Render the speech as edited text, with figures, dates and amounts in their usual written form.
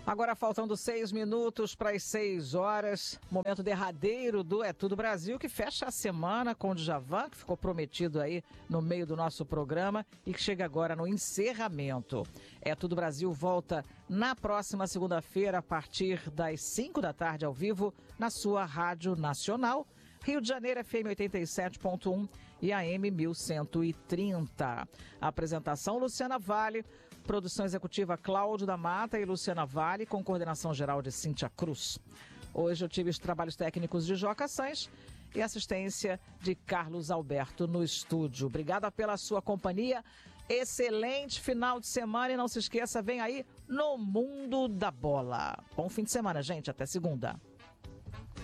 Agora faltando 6 minutos para as 6 horas, momento derradeiro do É Tudo Brasil, que fecha a semana com o Djavan, que ficou prometido aí no meio do nosso programa e que chega agora no encerramento. É Tudo Brasil volta na próxima segunda-feira, a partir das 5 da tarde, ao vivo, na sua Rádio Nacional, Rio de Janeiro, FM 87.1 e AM 1130. Apresentação, Luciana Vale. Produção executiva, Cláudio da Mata e Luciana Vale, com coordenação geral de Cíntia Cruz. Hoje eu tive os trabalhos técnicos de Joca Sainz e assistência de Carlos Alberto no estúdio. Obrigada pela sua companhia. Excelente final de semana e não se esqueça, vem aí No Mundo da Bola. Bom fim de semana, gente. Até segunda.